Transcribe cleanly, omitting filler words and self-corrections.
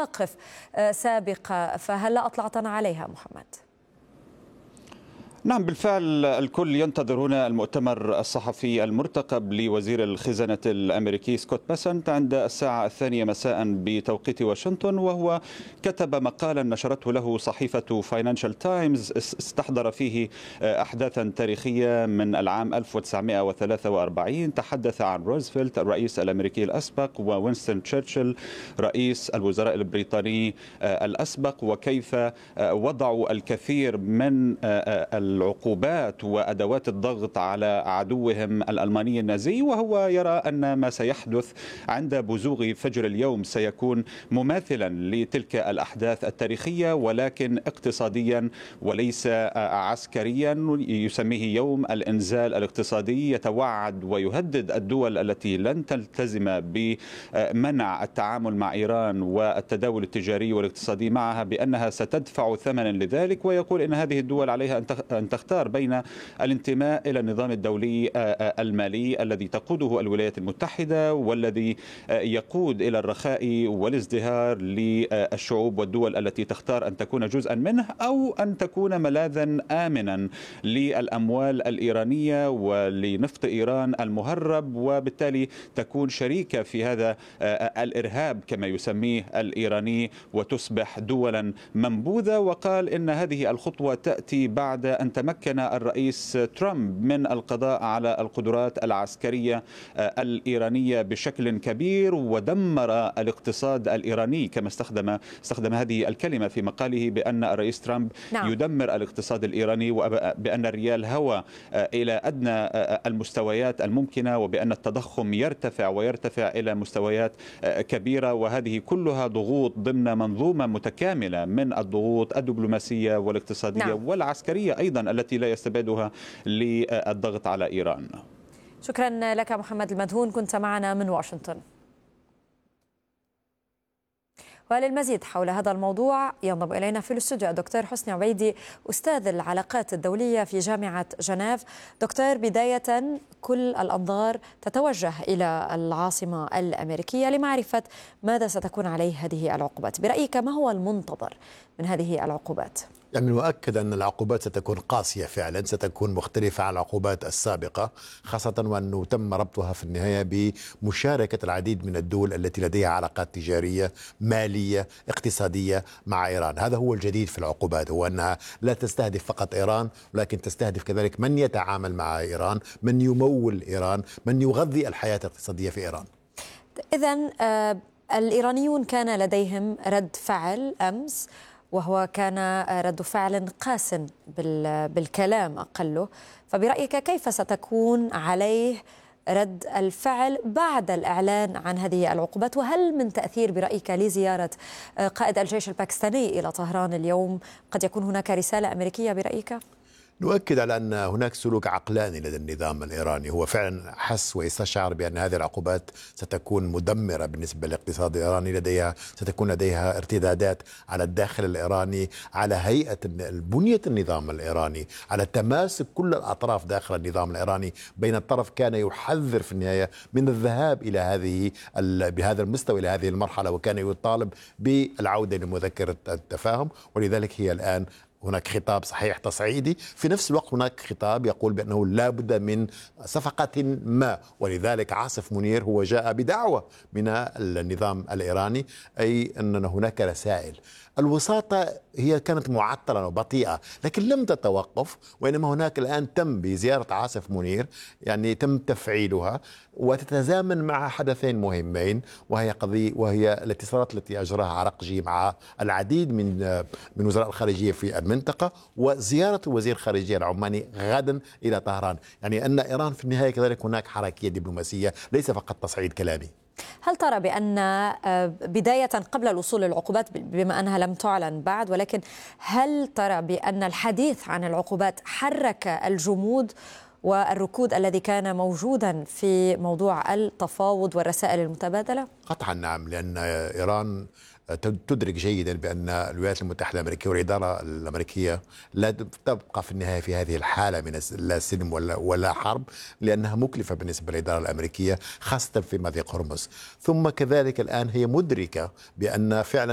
مواقف سابقة، فهل لا أطلعتنا عليها محمد؟ نعم، بالفعل الكل ينتظر هنا المؤتمر الصحفي المرتقب لوزير الخزانة الأمريكي سكوت بيسنت عند الساعة 2 مساء بتوقيت واشنطن، وهو كتب مقالا نشرته له صحيفة فاينانشال تايمز استحضر فيه أحداثا تاريخية من العام 1943. تحدث عن روزفلت الرئيس الأمريكي الأسبق ووينستون تشرشل رئيس الوزراء البريطاني الأسبق، وكيف وضعوا الكثير من العقوبات وأدوات الضغط على عدوهم الألماني النازي، وهو يرى أن ما سيحدث عند بزوغ فجر اليوم سيكون مماثلا لتلك الأحداث التاريخية، ولكن اقتصاديا وليس عسكريا. يسميه يوم الإنزال الاقتصادي. يتوعد ويهدد الدول التي لن تلتزم بمنع التعامل مع إيران والتداول التجاري والاقتصادي معها بأنها ستدفع ثمنا لذلك، ويقول إن هذه الدول عليها أن تختار بين الانتماء إلى النظام الدولي المالي الذي تقوده الولايات المتحدة والذي يقود إلى الرخاء والازدهار للشعوب والدول التي تختار أن تكون جزءا منه، أو أن تكون ملاذا آمنا للأموال الإيرانية ولنفط إيران المهرب، وبالتالي تكون شريكة في هذا الإرهاب كما يسميه الإيراني وتصبح دولا منبوذة. وقال إن هذه الخطوة تأتي بعد أن تمكن الرئيس ترامب من القضاء على القدرات العسكرية الإيرانية بشكل كبير ودمر الاقتصاد الإيراني، كما استخدم هذه الكلمة في مقاله بأن الرئيس ترامب يدمر الاقتصاد الإيراني، وبأن الريال هوى إلى أدنى المستويات الممكنة، وبأن التضخم يرتفع ويرتفع إلى مستويات كبيرة، وهذه كلها ضغوط ضمن منظومة متكاملة من الضغوط الدبلوماسية والاقتصادية والعسكرية أيضا التي لا يستبعدها للضغط على إيران. شكرا لك محمد المدهون، كنت معنا من واشنطن. وللمزيد حول هذا الموضوع ينضم إلينا في الاستوديو الدكتور حسني عبيدي، أستاذ العلاقات الدولية في جامعة جنيف. دكتور، بداية كل الأنظار تتوجه إلى العاصمة الأمريكية لمعرفة ماذا ستكون عليه هذه العقوبات. برأيك ما هو المنتظر من هذه العقوبات؟ يعني المؤكد أن العقوبات ستكون قاسية فعلا، ستكون مختلفة عن العقوبات السابقة، خاصة وأنه تم ربطها في النهاية بمشاركة العديد من الدول التي لديها علاقات تجارية مالية اقتصادية مع إيران. هذا هو الجديد في العقوبات، هو أنها لا تستهدف فقط إيران، ولكن تستهدف كذلك من يتعامل مع إيران، من يمول إيران، من يغذي الحياة الاقتصادية في إيران. إذن الإيرانيون كان لديهم رد فعل أمس، وهو كان رد فعل قاس بالكلام أقله، فبرأيك كيف ستكون عليه رد الفعل بعد الإعلان عن هذه العقوبات؟ وهل من تأثير برأيك لزيارة قائد الجيش الباكستاني إلى طهران اليوم؟ قد يكون هناك رسالة أمريكية برأيك؟ نؤكد على أن هناك سلوك عقلاني لدى النظام الإيراني، هو فعلا حس ويستشعر بأن هذه العقوبات ستكون مدمرة بالنسبة للاقتصاد الإيراني، ستكون لديها ارتدادات على الداخل الإيراني، على هيئة بنية النظام الإيراني، على تماسك كل الأطراف داخل النظام الإيراني. بين الطرف كان يحذر في النهاية من الذهاب إلى بهذا المستوى إلى هذه المرحلة، وكان يطالب بالعودة لمذكرة التفاهم. ولذلك هي الآن هناك خطاب صحيح تصعيدي، في نفس الوقت هناك خطاب يقول بأنه لا بد من صفقة ما. ولذلك عاصف منير هو جاء بدعوة من النظام الإيراني، أي أن هناك رسائل. الوساطة هي كانت معطلة وبطيئة لكن لم تتوقف، وإنما هناك الآن تم بزيارة عاصف منير يعني تم تفعيلها، وتتزامن مع حدثين مهمين، وهي الاتصالات التي أجراها عرقجي مع العديد من وزراء الخارجية في المنطقة، وزيارة وزير الخارجية العماني غدا إلى طهران. يعني أن إيران في النهاية كذلك هناك حركية دبلوماسية، ليس فقط تصعيد كلامي. هل ترى بأن بداية قبل الوصول للعقوبات، بما أنها لم تعلن بعد، ولكن هل ترى بأن الحديث عن العقوبات حرك الجمود والركود الذي كان موجودا في موضوع التفاوض والرسائل المتبادلة؟ قطعا نعم، لأن إيران تدرك جيدا بأن الولايات المتحدة الأمريكية والإدارة الأمريكية لا تبقى في النهاية في هذه الحالة من لا سلم ولا حرب، لأنها مكلفة بالنسبة للإدارة الأمريكية خاصة في مضيق هرمز. ثم كذلك الآن هي مدركة بأن فعلا